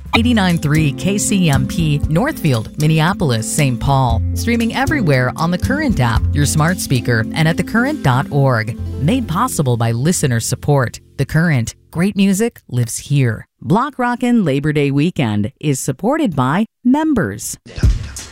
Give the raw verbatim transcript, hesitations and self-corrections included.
eighty-nine point three K C M P, Northfield, Minneapolis, Saint Paul. Streaming everywhere on the Current app, your smart speaker, and at the current dot org. Made possible by listener support. The Current. Great music lives here. Block Rockin' Labor Day Weekend is supported by members.